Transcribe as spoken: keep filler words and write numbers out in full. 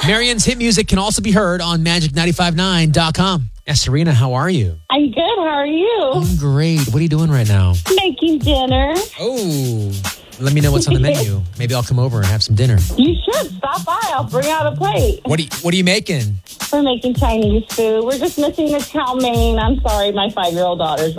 Marian's hit music can also be heard on magic nine five nine dot com. Yeah, Serena, how are you? I'm good. How are you? I'm great. What are you doing right now? Making dinner. Oh, let me know what's on the menu. Maybe I'll come over and have some dinner. You should. Stop by. I'll bring out a plate. What are you, what are you making? We're making Chinese food. We're just missing the chow mein. I'm sorry, my five-year-old daughter's